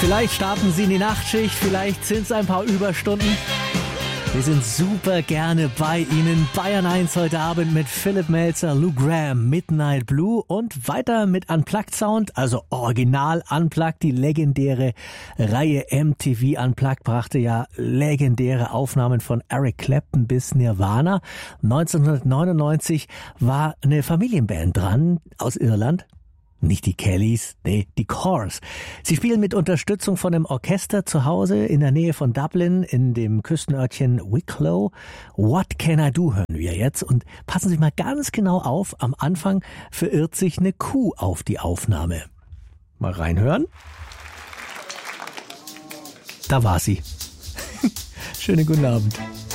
Vielleicht starten Sie in die Nachtschicht, vielleicht sind es ein paar Überstunden. Wir sind super gerne bei Ihnen. Bayern 1 heute Abend mit Philipp Melzer, Lou Gramm, Midnight Blue und weiter mit Unplugged Sound, also Original Unplugged. Die legendäre Reihe MTV Unplugged brachte ja legendäre Aufnahmen von Eric Clapton bis Nirvana. 1999 war eine Familienband dran aus Irland. Nicht die Kellys, nee, die Corrs. Sie spielen mit Unterstützung von einem Orchester zu Hause in der Nähe von Dublin in dem Küstenörtchen Wicklow. What Can I Do hören wir jetzt. Und passen Sie mal ganz genau auf, am Anfang verirrt sich eine Kuh auf die Aufnahme. Mal reinhören. Da war sie. Schönen guten Abend.